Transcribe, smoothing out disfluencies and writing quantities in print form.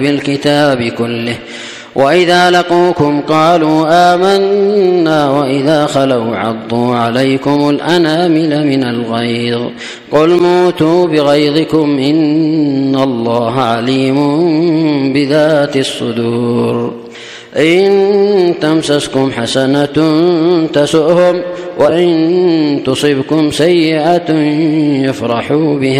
بالكتاب كله وإذا لقوكم قالوا آمنا وإذا خلوا عضوا عليكم الأنامل من الغيظ قل موتوا بغيظكم إن الله عليم بذات الصدور إن تمسسكم حسنة تسؤهم وإن تصبكم سيئة يفرحوا بها